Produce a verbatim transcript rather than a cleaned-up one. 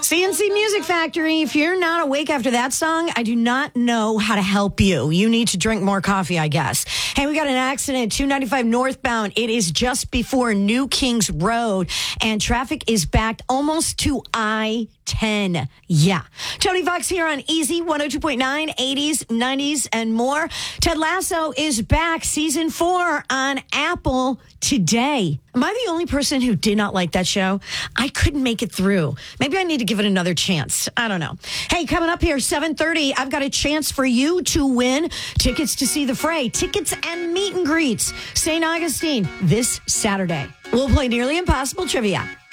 C N C Music Factory. If you're not awake after that song, I do not know how to help you. You need to drink more coffee, I guess. Hey, we got an accident, two ninety-five northbound. It is just before New Kings Road, and traffic is backed almost to I ten. Yeah. Tony Fox here on Easy one oh two point nine, eighties, nineties, and more. Ted Lasso is back, season four on Apple today. Am I the only person who did not like that show? I couldn't make it through. Maybe I need to give it another chance. I don't know. Hey, coming up here, seven thirty, I've got a chance for you to win tickets to see The Fray, tickets and meet and greets. Saint Augustine this Saturday. We'll play Nearly Impossible Trivia.